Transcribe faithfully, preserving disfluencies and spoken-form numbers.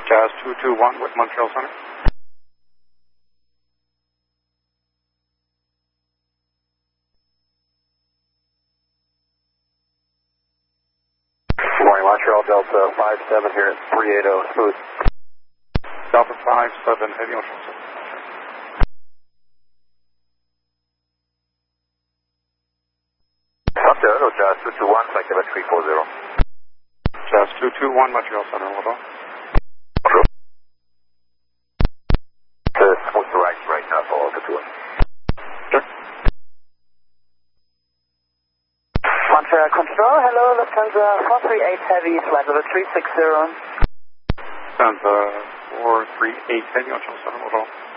Jazz two two one with Montreal Center. Good morning, Montreal Delta five seven here at three eighty, smooth. Delta five seven, heavy on short. Delta, Jazz two two one, flight level three four zero. Jazz two two one, Montreal Center, hold on. Uh, smooth to right, right now for Delta two one. Sure. Montreal Control, hello, Lufthansa four three eight Heavy, flight level three six zero. Lufthansa four three eight, heavy on short center, hold on.